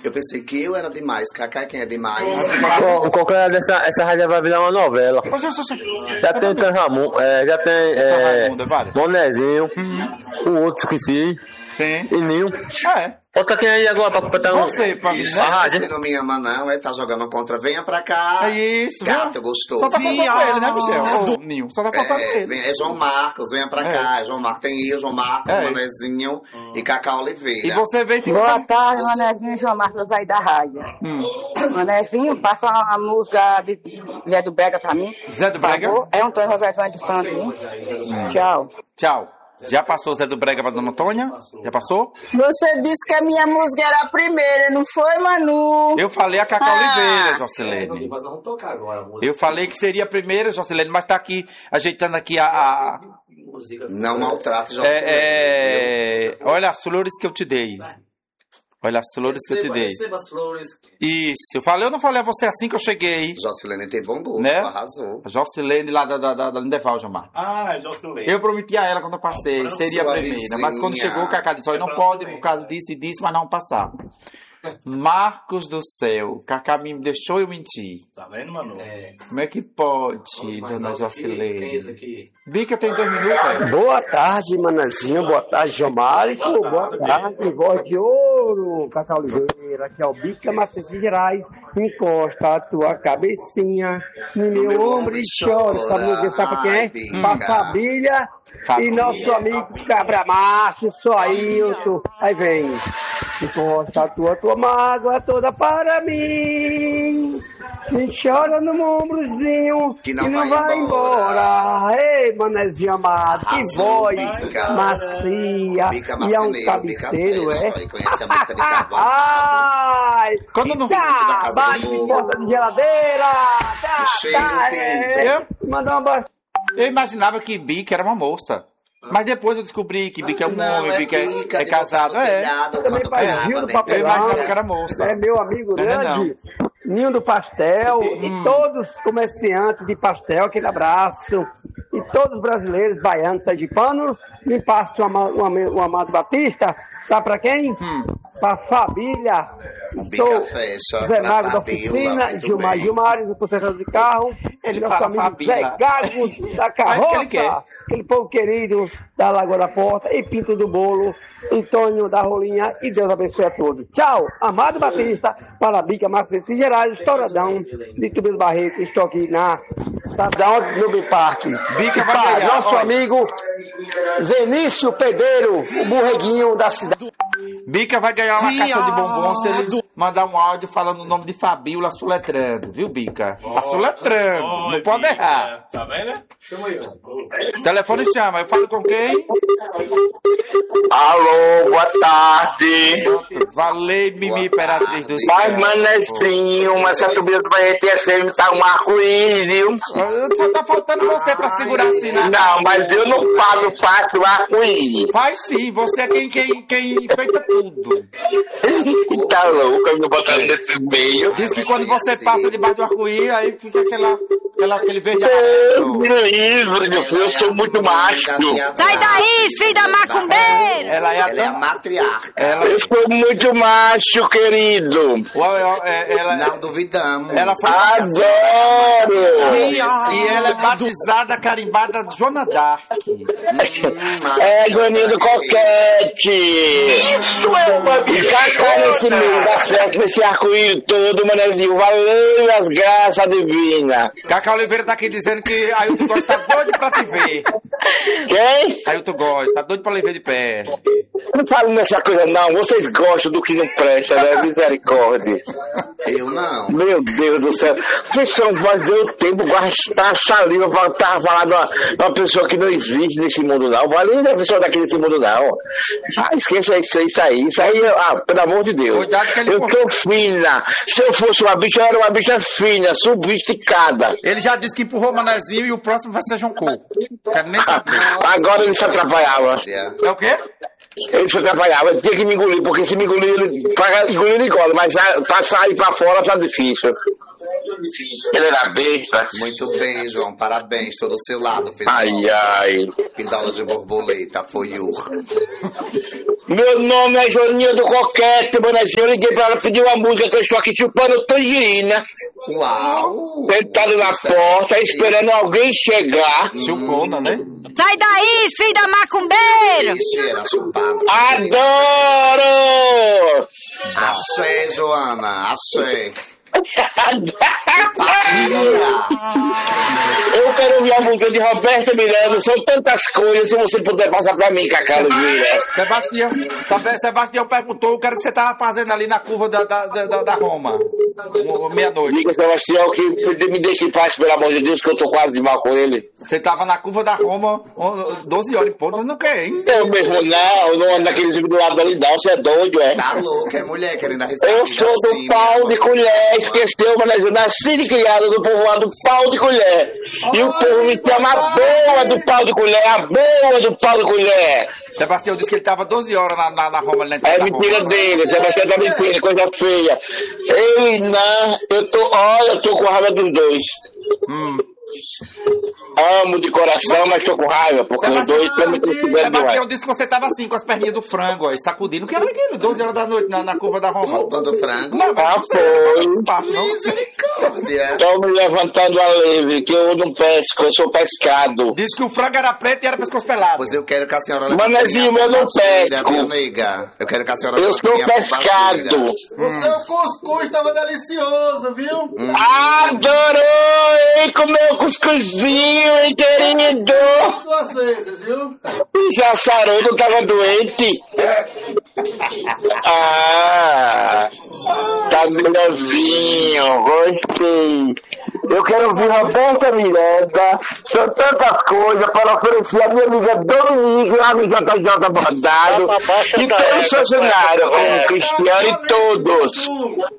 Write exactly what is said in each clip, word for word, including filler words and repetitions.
Eu pensei que eu era demais. Cacá é quem é demais. Qualquer dessa essa rádio vai virar uma novela. Já tem o Ramon, é, já tem é, Monezinho, o outro esqueci. Sim. E Ninho. Ah, é. Bota quem aí agora pra completar um. Você, pra mim, Isso, né? ah, você não me ama não, é? Tá jogando contra. Venha pra cá. É isso, Gato, viu? gostoso. Só tá faltando ele, né, Michel? Ô, Ninho, só tá faltando É, ele. vem- é João Marcos, venha pra É. cá. É João Marcos, tem eu, João Marcos, É. Manezinho e Cacá Oliveira. E você vem ficar... Boa tarde, Manezinho e João Marcos aí da rádio. Hum. Manezinho, passa uma música de Zé do Brega pra mim. Zé do por Brega? favor. É um Antônio José de Santos, hein? Tchau. Tchau. Já passou o Zé do Brega pra Dona Antônia? Já passou? Você disse que a minha música era a primeira, não foi, Manu? Eu falei a Cacá Ah. Oliveira, Jocilene. Vamos tocar agora. Eu falei que seria a primeira, Jocilene, mas tá aqui, ajeitando aqui a... a- Não maltrate, João. é, é, olha as flores que eu te dei. Olha as flores que eu te dei. Receba as flores. Isso, eu falei, eu não falei a você assim que eu cheguei. Jocilene tem bom gosto, Né? arrasou. A Jocilene lá da, da, da, da Lindeval, Jamar. Ah, Jocilene. Eu prometi a ela quando eu passei, seria a Sua primeira. Mas quando vizinha. chegou, o Cacá disse, olha, não pode por causa disso e disso, mas não passar. Marcos do céu, Cacá me deixou eu mentir. Tá vendo, Manu? É, Como é que pode, mais dona alto que- quem é esse Jocilene? aqui? Bica tem dois minutos, é? Boa tarde, Manazinho. Boa tarde, Jomárico. Boa tarde, voz de ouro. Cacá Oliveira, aqui é o Bica Macedo de Gerais. Encosta a tua cabecinha no meu ombro e chora. Sabe, ninguém sabe pra quem é? Ai, Pra Bica. família e Família. nosso amigo Cabra Macho, só Ailton. Aí vem. Encosta a tua, tua mágoa toda para mim. E chora no meu ombrozinho Que que não não, vai vai embora. Ei, Manezinho amado, que Arrasou, voz Bica. macia. Bica E é um Marceneiro, cabeceiro, Bica é? Fecho, aí conhece a música de Carvalho. Ai! Quando não- Tá, da casa bate do de povo. porta de geladeira! Tá, O cheiro tá, tem. é. Manda uma bosta. Eu imaginava que Bica era uma moça. Mas depois eu descobri que Bica é um Não, homem, é Bica é, Bica é de casado. botar no É. telhado, Também quando faz pegava Gil do dentro. Eu Papelão. imaginava que era moça. É meu amigo Não é grande, Ninho do Pastel, Hum. e todos os comerciantes de pastel, aquele abraço. E todos os brasileiros, baianos, sergipanos, me passa o, ama, o, ama- o Amado Batista, sabe pra quem? Hum. Pra família. O Bica Sou fecha. Zé pra Mago da Fabiola, oficina, muito Gilmar bem. Gilmares, o consertador de carro, Ele nosso fala amigo Fabíola. Zé Gago da Mas o que ele Carroça, quer? aquele povo querido da Lagoa da Porta, e Pinto do Bolo, Antônio da Rolinha, e Deus abençoe a todos. Tchau, Amado Batista, para Bica Macedo Gerais, Estouradão, de Tubelo Barreto, estou aqui na Sadão no Biparque. Bica E vai para ganhar, nosso olha. amigo Zenício Pedreiro, o borreguinho da cidade. Bica vai ganhar uma caixa de bombom se ele mandar um áudio falando o nome de Fabiola soletrando, viu, Bica? Tá soletrando, Oi, não pode Bica. errar. Tá vendo? Chama aí. O telefone chama, eu falo com quem? Alô, boa tarde. Valei, Mimi Imperatriz do céu. Vai, Manezinho, mas essa tubinha do Bahia T S M tá um arco-íris, viu? Só tá faltando você pra segurar assim, né? Não, mas eu não pago parte do arco-íris. Vai sim, você é quem, quem, quem enfeita tudo. Tá louco, eu me botando nesse meio. Diz que quando você passa debaixo do arco-íris, aí fica aquela, aquela, aquele verde Deus amarelo. me livre, meu filho, eu sou muito macho. Sai daí, filho da macumbeira! Ela é a Ela é a dona- matriarca. Ela, Eu sou muito macho, querido. ela, ela, Não duvidamos. ela foi... Adoro. E ela é batizada, carimbada Joana Dark. É, Joaninha do Coquete. Isso é uma Cacá nesse meio, dá certo nesse arco-íris todo, Manezinho. Valeu as graças divinas. Cacá Oliveira tá aqui dizendo que Ailton Góes tá doido pra te ver. Quem? Ailton Góes, tá doido pra lhe ver de perto. Eu não falo nessa coisa, não. Vocês gostam do que não presta, né? Misericórdia. Eu não. Meu Deus do céu. Vocês são, mas deu tempo de gastar saliva pra estar falando de uma, de uma pessoa que não existe nesse mundo, não. Valeu da pessoa daqui desse mundo, não. Ah, esqueça isso, isso aí. Isso aí, ah, pelo amor de Deus. Cuidado que ele- Eu tô fina. Se eu fosse uma bicha, eu era uma bicha fina, sofisticada. Ele já disse que empurrou o Manezinho e o próximo vai ser João Couto. Quero nem saber. Agora ele se atrapalhava. É o quê? Ele se atrapalhava, ele tinha que me engolir, porque se me engolir, ele, pra engolir ele engole, mas ah, pra sair pra fora tá difícil. Ele era besta. Muito bem, João. Parabéns. Estou do seu lado. Fez Ai, ai. pintada de borboleta. Foi o. Meu nome é Joaninha do Coquete, Manezinho. Eu liguei pra ela pedir uma música que eu estou aqui chupando tangerina. Uau! Sentado na porta, esperando alguém chegar. Chupona, né? Sai daí, filho da macumbeira! Isso era chupado. Adoro! Achei, Joana, achei. Eu quero ouvir a música de Roberta Miranda. São tantas coisas. Se você puder passar pra mim, Cacá Lugura. Sebastião, Sabe- Sebastião perguntou o que era que você tava fazendo ali na curva da, da, da, da- da Roma. Um- Meia-noite. Diga, Sebastião, que me deixe em paz, pelo amor de Deus, que eu tô quase de mal com ele. Você tava na curva da Roma doze horas em ponto, não quer, hein? Eu mesmo não, eu não ando naqueles vídeos do lado da Lidão. Você é doido, é? Tá louco, é mulher querendo arriscar. Eu sou do pau de colher, esqueceu, mas eu nasci e criado do povoado do pau de colher. E o povo me chama a boa do pau de colher, a boa do pau de colher. Sebastião disse que ele tava doze horas na, na, na Roma. Ali na É entrada da mentira Roma. dele, Sebastião tá mentindo, coisa feia. Ei, não, eu tô, olha, eu tô com raiva dos dois. Hum. Amo de coração, mas tô com raiva, porque os dois estão me considerando Sebastião demais. disse que você tava assim, com as perninhas do frango, ó, e sacudindo. O que era aquilo? doze horas da noite na, na curva da Roma. Roubando frango. Não, mas Ah, não sei, não foi. tem espaço, não. Misericórdia. Tô me levantando a leve, que eu não pesco, eu sou pescado. Disse que o frango era preto e era pescoço pelado. Pois eu quero que a senhora... Manezinho, eu não pesco. Minha nega. Eu quero que a senhora... Eu sou pescado. O seu cuscuz estava delicioso, viu? Adorou, hein, comer o cuscuzinho, hein, querido? Duas vezes, viu? Já sarou, não tava doente. Ah, tá melhorzinho, gostei. Eu quero ouvir Roberta Miranda. São tantas coisas para oferecer a minha amiga Dominique, a amiga J J Bordado, e todo o funcionário, o Cristiano e todos.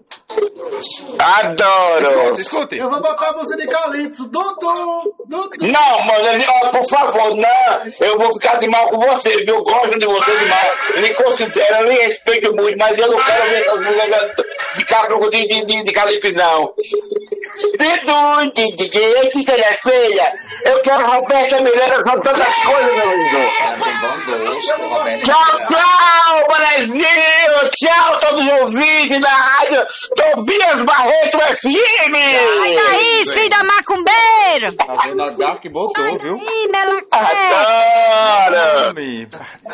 Adoro. Escute. Eu vou botar a música de Calypso. Dudu! Dudu! Não, mano, ó, por favor, não. Eu vou ficar de mal com você, viu? Eu gosto de você demais. Eu lhe considero, eu lhe respeito muito, mas eu não quero ver essas músicas de cabelo de, de, de, de Calypso, não. Dudu, de, de, de, esse que é feia. Eu quero Roberta Miranda, são tantas coisas, meu lindo. Ela tem bom gosto, Roberto. Tchau, tchau, Brasil! Tchau, todos os ouvintes da rádio Tobias Barreto F M! Sai daí, filho da macumbeira! A dona Dark botou, viu? Ih, melaquete! Adoro! Homem.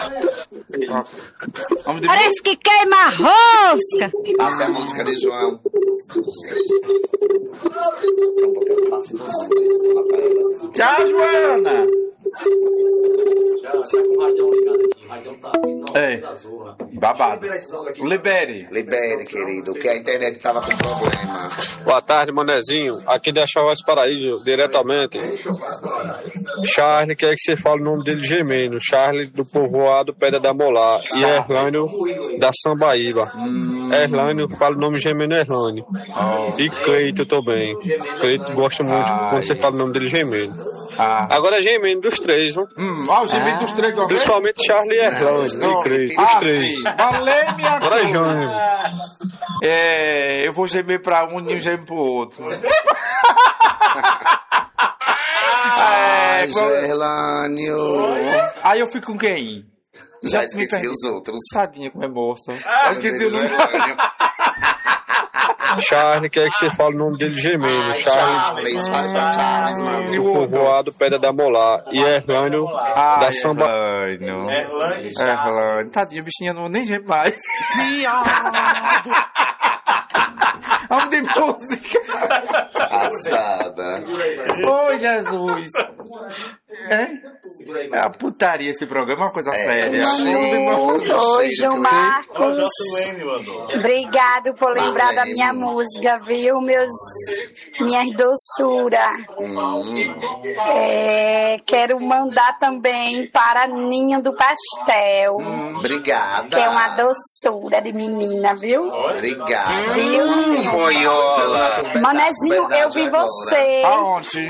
Vamos de Parece que queima a rosca! Passa a música de João. Tchau, Joana! Já tá com o radião ligado aqui. O radião tá vindo. Ei. Babado. Libere. Libere, querido, que a internet tava com problema. Boa tarde, Manezinho. Aqui da Chavaz Paraíso, diretamente. Charles quer que você fale o nome dele gemendo. Charles do povoado Pedra da Molar. E Erlânio da Sambaíba. Erlânio, fala o nome gemendo Erlânio. E Cleito também. Cleito gosta muito quando você fala o nome dele gemendo. Ah. Agora é gemendo dos três, viu? Hum, ó, o gemendo dos três de uma vez. Principalmente Charles e Erlânio. E Cleito, Ah, os três. sim. Valeu, minha Agora é cruz. Jânio. É, eu vou gemer pra um e um geme pro outro. Ai, É, qual- Gerlânio. Aí eu fico com quem? Já me esqueci perdi. os outros. Sadinha com remorso. Eu esqueci o nome. Gerlânio. Charles quer que você fale o nome dele gemendo. Ai, Charles Charles, fale pra Charles, mano. do povoado Pedra da Molar. E Erlânio da Samba. Erlânio. Erlânio. Tadinho, bichinha não nem geme mais. Vamos de música. Passada. Ô, Jesus. É? É a putaria esse programa, é uma coisa séria. Oi, João Marcos. Obrigado por lembrar da minha música, viu, meus, minhas doçuras. Hum. É, quero mandar também para Ninho do Pastel, Obrigada. que é uma doçura de menina, viu? Obrigada. Viu? Boiola. Manezinho, eu vi você Aonde?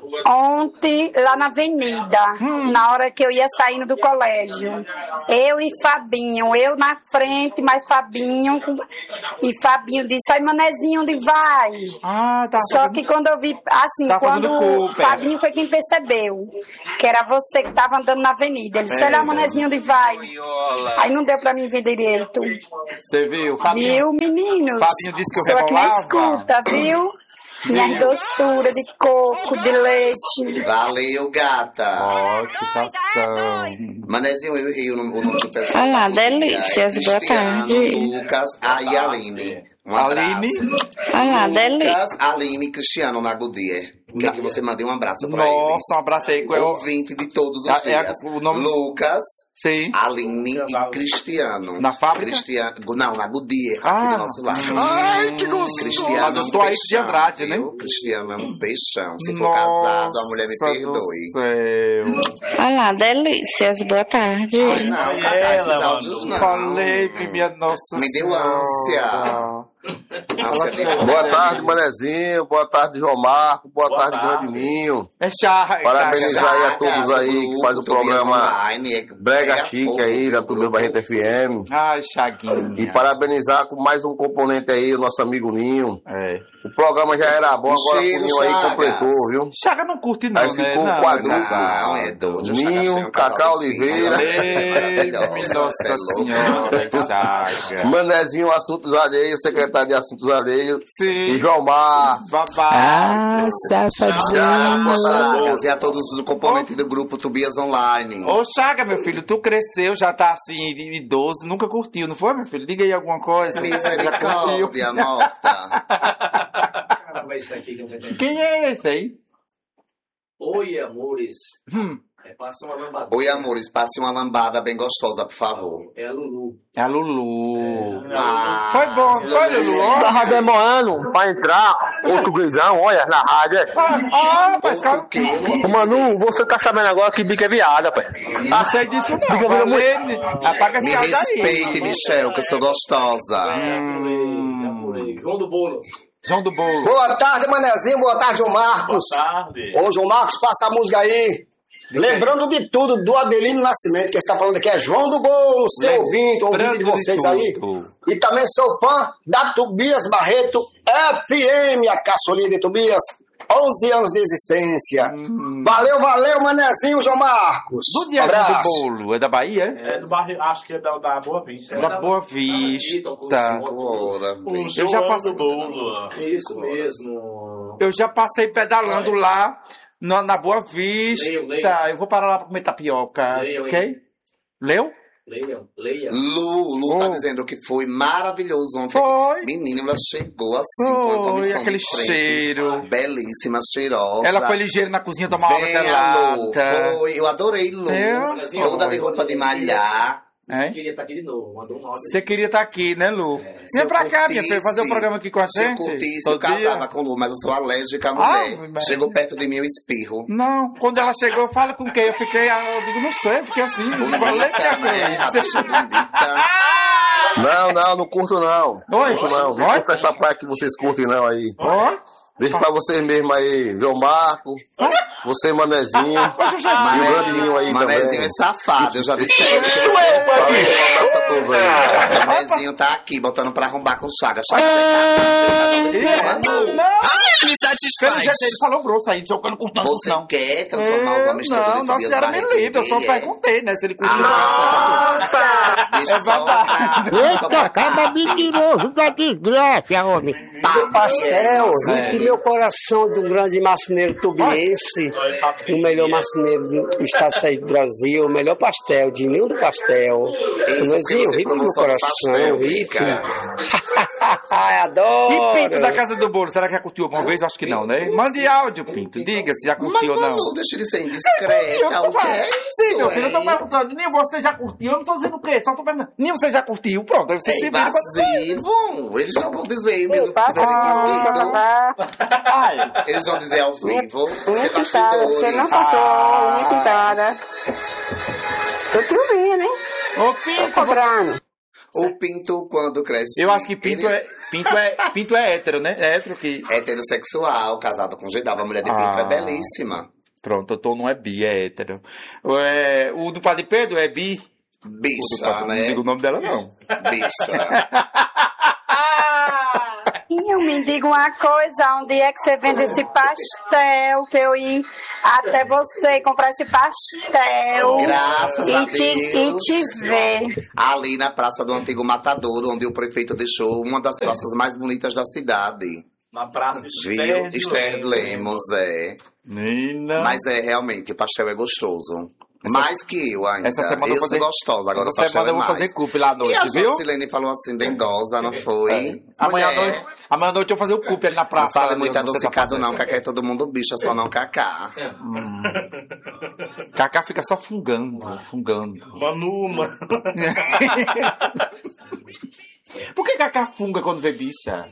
Ontem, lá na avenida, hum. na hora que eu ia saindo do colégio, eu e Fabinho, eu na frente, mas Fabinho, e Fabinho disse, ai, Manezinho, onde vai? Ah, tá. Só que quando eu vi, assim, tá quando Fabinho foi quem percebeu, que era você que tava andando na avenida, ele disse, olha, Manezinho, onde vai? Aí não deu pra mim ver direito. Você viu? Fabinho, viu, meninos? Fabinho disse que eu Sou aqui na rebolava. escuta, viu? Minha doçura de coco, de leite. Valeu, gata. Ó, oh, que sensação. Manezinho, eu errei o nome do pessoal. Olá, delícias, boa tarde. Lucas, a e Aline. Um Aline. Olá, delícias. Lucas, Aline e Cristiano na Goodyear. Quer que você mande um abraço pra Nossa, eles? Nossa, um abraço aí. O ouvinte de todos os é, dias. É o nome... Lucas, sim. Aline e Cristiano. Na fábrica? Cristiano, não, na Goodyear, ah, aqui do nosso lado. Ai, que gostoso. Cristiano Mas eu sou aí de Andrade, né? Cristiano é um peixão. Se for Nossa, casado, a mulher me perdoe. Céu. Olá, delícias, boa tarde. Ai, não, Cacá, esses áudios não. Falei que minha nossa Me deu senhora. ânsia. Boa tarde, Manezinho. Boa tarde, João Marco. Boa, boa tarde, Grande Ninho. É charra, parabenizar charra, aí a todos charra, aí que faz o programa online, é Brega Chique aí, da Tudo Barreto F M. Ai, Chaguinha. E parabenizar com mais um componente aí, o nosso amigo Ninho. É. O programa já era bom, agora Cheiro, o Ninho aí Chagas. completou, viu? Chaga não curte não, aí né? ficou não, o quadrúplo. Não, é doido. Ninho, Cacá Oliveira. Nossa senhora, Chaga. Manezinho, Assuntos Alheios, secretário de Assuntos Alheios. Sim. E João Mar. Ah, safadinho. E a todos os componentes do grupo Tobias Online. Ô, Chaga, meu filho, tu cresceu, já tá assim, idoso, nunca curtiu, não foi, meu filho? Diga aí alguma coisa. Misericórdia, morta. Caramba, isso aqui que eu não entendi. Quem é esse aí? Oi, amores. Hum. É, passa uma lambada. Oi, amores, passe uma lambada bem gostosa, por favor. É a Lulu. É a Lulu. É, ah, foi bom, foi, Lulu? Tava demorando pra entrar outro guizão, olha, na rádio. Ah, rapaz, calma. Ô, Manu, você tá sabendo agora que bica é viada, pai. Não sei disso não. Bica é Valene, apaga esse Me áudio aí. respeite, Michel, que eu sou gostosa. Hum. É por aí. João do Bolo. João do Bolo. Boa tarde, Manezinho. Boa tarde, João Marcos. Boa tarde. Ô, João Marcos, passa a música aí. Lembrando de tudo, do Adelino Nascimento, que está falando aqui é João do Bolo, seu ouvinte, ouvinte de vocês aí. E também sou fã da Tobias Barreto F M, a caçolinha de Tobias. onze anos de existência. Hum. Valeu, valeu, Manezinho, João Marcos. Do dia do Bolo, é da Bahia? É do barrio, acho que é da, da Boa Vista. É da Boa Vista. Eu já passei do Bolo. Isso mesmo. Eu já passei pedalando Vai. lá. Na, na Boa Vista. Leio, leio. Eu vou parar lá pra comer tapioca. Leio, ok? Leu? Leia, leia. Lu, Lu oh. tá dizendo que foi maravilhoso ontem. Foi. Menina, ela chegou assim, foi. com a comissão aquele de frente, cheiro. Belíssima, cheirosa. Ela foi ligeira na cozinha tomar uma gelada. Lu, foi. Eu adorei Lu. Eu? Toda de roupa de malhar. Você é? queria estar aqui de novo, mandou um áudio. Você queria estar aqui, né, Lu? É. Vem pra cá, minha filha, fazer um programa aqui com a gente. Se eu curtisse, eu casava com Lu, mas eu sou alérgica à mulher. Ah, chegou perto de mim, eu espirro. Não, quando ela chegou, eu falo com quem? Eu fiquei, eu digo, não sei, eu fiquei assim. Não falei que é Não, não, não curto não. Oi? Curto não, não curto essa parte que vocês curtem não aí. Oi? Deixa pra vocês mesmo aí, João Marco, você, Manezinho, e o Grandinho aí também. Manezinho é safado, eu já disse. Manezinho tá aqui, botando pra arrombar com Chaga. Chaga, me satisfaz. Ele falou grosso aí, eu não curto não. Você quer transformar os homens todos Não, Nossa Senhora me livre, eu só perguntei, né, se ele curtiu. Nossa! É verdade. Eita, cada mentiroso da desgraça, homem. Pastel, que meu coração do grande marceneiro tubiense, o melhor marceneiro do Estado do Brasil, o melhor pastel, de Ninho do Pastel. Manezinho, rico no meu coração, rico. Adoro. E Pinto da Casa do Bolo, será que já curtiu alguma vez? Acho que não, né? Mande áudio, Pinto, diga se já curtiu ou não. Mas deixa ele ser indiscreta, o que é isso? Sim, meu filho, eu tô perguntando, nem você já curtiu, eu não tô dizendo o quê, só tô perguntando, nem você já curtiu, pronto, aí você se vira. Vão, eles não vão dizer mesmo. Ah, eles vão dizer ao vivo. Unha pintada, você não passou ah. unha pintada. Tô te ouvindo, hein? Ô, Pinto. Tô cobrando. O pinto, quando cresce... Eu acho que pinto, ele... é, pinto, é, pinto é hétero, né? É hétero que... Heterossexual, casado com Gedalva. A mulher de pinto Ah. é belíssima. Pronto, eu tô, não é bi, é hétero. É, o do Padre Pedro é bi. Bicha, o do, né? Não digo o nome dela, não. Bicha. Eu me diga uma coisa, onde é que você vende esse pastel, que eu ia até você comprar esse pastel. Graças e a te, Deus. E te ver. Ali na Praça do Antigo Matadouro, onde o prefeito deixou uma das praças mais bonitas da cidade. Na praça Viu? Esther Lemos, é. Nina. Mas é, realmente, o pastel é gostoso. Essa- Mais que eu ainda. Essa semana eu eu vou sou fazer- gostosa, agora o essa pastel semana é eu vou mais. fazer cup lá à noite, e a viu? Jocilene falou assim, dengosa, não foi? Amanhã à Mulher, noite, amanhã à noite eu vou fazer o cup ali na Não praça. fale ali muito onde você tá adocicado fazendo. não, Cacá é todo mundo bicha, só não Cacá. Hum. Cacá fica só fungando, fungando. Manu, mano. Por que Cacá funga quando vê bicha?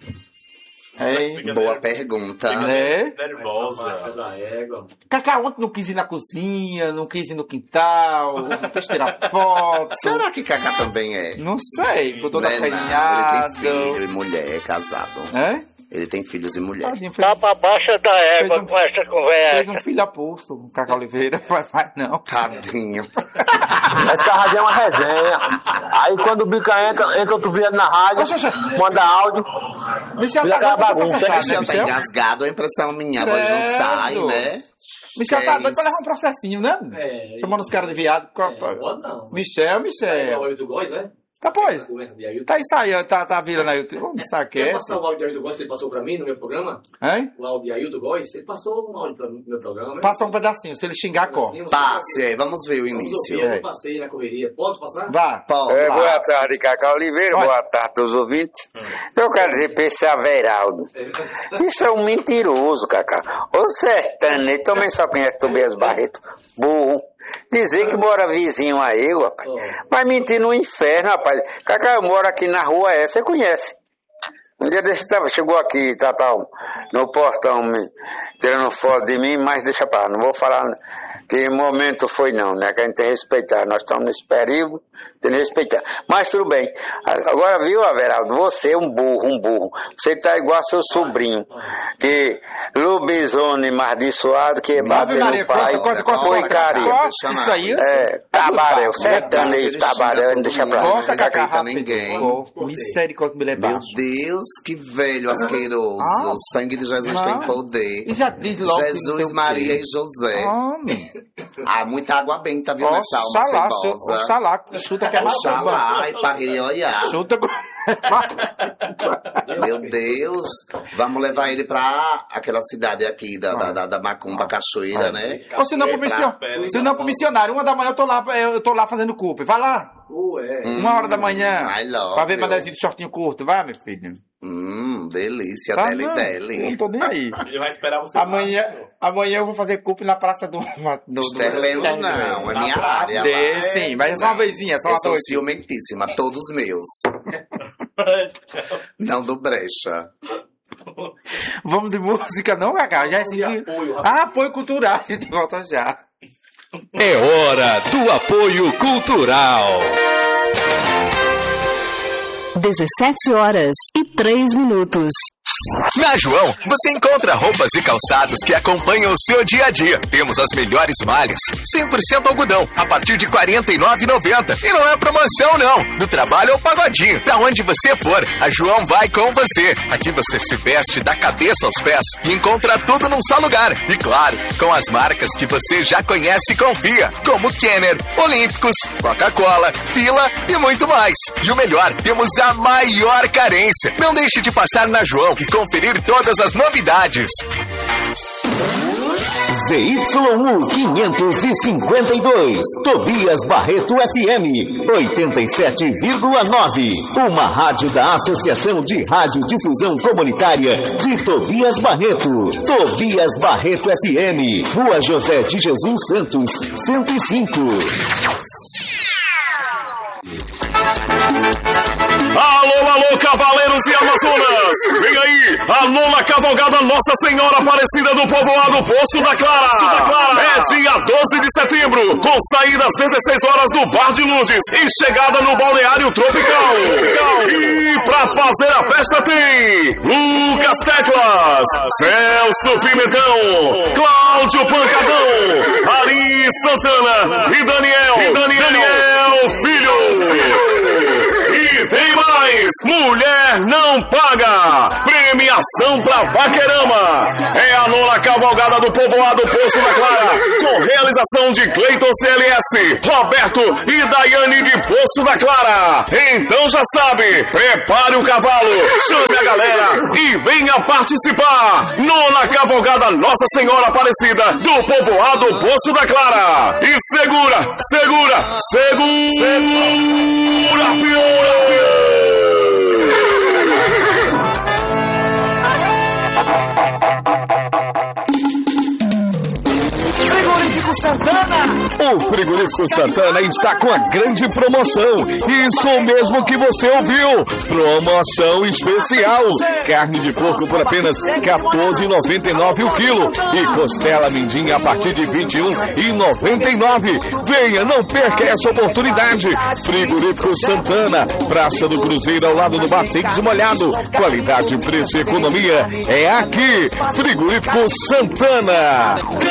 É, Boa pergunta. né? Nervosa. Da égua. Cacá ontem não quis ir na cozinha, não quis ir no quintal, não quis tirar foto. Será que Cacá também é? Não sei, ficou todo Não é, não. Ele acanhado. tem filho e mulher, é casado. É? Ele tem filhos e mulher. Tadinho, fez, Tá pra baixa da égua Fez um- com essa fez conversa. um filho a pulso, o Cacá Oliveira, vai, vai não. Tadinho. Essa rádio é uma resenha. Aí quando o Bica entra, entra outro viado na rádio, manda áudio. Michel Vira tá aquela doido pra bagunça, processar, né, Michel né, tá Michel? engasgado, a impressão minha, a voz não Credo. sai, né? Michel Que tá é doido pra isso? levar um processinho, né? É, Chamando os caras de viado. É, pode não. Michel, É, Michel. o Ailton Góes, né? Tá, pois. Conversa de Ailton. Tá ensaiando, tá, tá virando aí. Vamos saber. Quer passar o áudio de Ailton Góes que ele passou pra mim no meu programa? Hein? O áudio de Ailton Góes, ele passou um áudio pra mim no meu programa. né? Passa um pedacinho, se ele xingar, corre. Passe, é, vamos ver o Vamos início. ouvir, eu não passei na correria. Posso passar? Vá. Pode, É, boa passe. tarde, Cacá Oliveira, Vai. boa tarde aos ouvintes. Eu quero dizer pra esse Averaldo, isso é um mentiroso, Cacá. O sertanejo também só conhece Tobias Barreto, burro. Dizer que mora vizinho a eu, rapaz. Mas mentir no inferno, rapaz. Cacá, eu moro aqui na rua essa, você conhece. Um dia desse tava, chegou aqui, tá, tá, no portão, me tirando foto de mim, mas deixa pra lá, não vou falar que momento foi não, né, que a gente tem que respeitar, nós estamos nesse período, tem que respeitar, mas tudo bem. Agora, viu, Averaldo, você é um burro, um burro, você tá igual seu sobrinho, que lobisomem maldiçoado, que bateu no pai, foi carinho. Isso aí, É, tabaréu, sertanejo, tabaréu, deixa pra lá. Corta, Cacá, respeita rápido. ninguém. Oh, misericórdia, me Meu leva. Deus, que velho asqueroso. Ah. O sangue de Jesus Ah. tem poder. E já diz logo que não sei Jesus, o Maria quê. e José. Homem. Ah, muita água benta, viu, nessa alma Oxalá, cebosa. oxalá, chuta que é Oxalá, e parei olhar. Chuta com... Meu Deus, vamos levar ele pra aquela cidade aqui da, da, da, da Macumba Cachoeira, né? Ou se não É pro pra- missionário, se não pro missionário, uma da manhã eu tô lá, eu tô lá fazendo culpa. Vai lá, Ué. uma hora da manhã, I love pra ver you. Manezinho de shortinho curto. Vai, meu filho. Hum, delícia, Tá, dele, não, dele. não tô nem aí. Ele vai esperar você. Amanhã, amanhã eu vou fazer culpa na praça do... do, do Esther Lemos não, é minha área De, lá. sim, mas é só uma vezinha, só Eu uma sou noite. ciumentíssima, todos meus. Não do brecha. Vamos de música não, Cacá? Já é seguir... apoio, Ah, apoio cultural, a gente volta já. É hora do apoio cultural. dezessete horas e três minutos. Na João, você encontra roupas e calçados que acompanham o seu dia a dia. Temos as melhores malhas, cem por cento algodão, a partir de quarenta e nove reais e noventa centavos. E não é promoção não, do trabalho ao pagodinho. Pra onde você for, a João vai com você. Aqui você se veste da cabeça aos pés e encontra tudo num só lugar. E claro, com as marcas que você já conhece e confia, como Kenner, Olímpicos, Coca-Cola, Fila e muito mais. E o melhor, temos a maior carência. Não deixe de passar na João e conferir todas as novidades. Z Y U quinhentos e cinquenta e dois, Tobias Barreto F M, oitenta e sete vírgula nove. Uma rádio da Associação de Radiodifusão Comunitária de Tobias Barreto. Tobias Barreto F M, Rua José de Jesus Santos, cento e cinco. Alô, alô, cavaleiros Goiás e Amazonas. Vem aí, a nona cavalgada Nossa Senhora Aparecida do Povoado Poço da Clara. É dia doze de setembro, com saída às dezesseis horas do Bar de Lourdes e chegada no Balneário Tropical. E pra fazer a festa tem Lucas Teclas, Celso Pimentão, Cláudio Pancadão, Ari Santana e Daniel, e Daniel, Daniel Filho. E tem mais, Mulher Não Paga, premiação pra Vaquerama. É a nona cavalgada do Povoado Poço da Clara, com realização de Cleiton C L S, Roberto e Daiane de Poço da Clara. Então já sabe, prepare o cavalo, chame a galera e venha participar. Nona cavalgada Nossa Senhora Aparecida do Povoado Poço da Clara. E segura, segura, segura, segura, pior. Frigorífico Santana! O Frigorífico Santana está com a grande promoção. Isso mesmo que você ouviu. Promoção especial. Carne de porco por apenas quatorze reais e noventa e nove centavos o quilo. E costela mindinha a partir de vinte e um reais e noventa e nove centavos. Venha, não perca essa oportunidade. Frigorífico Santana, Praça do Cruzeiro, ao lado do Bar Secos Molhado. Qualidade, preço e economia é aqui. Frigorífico Santana.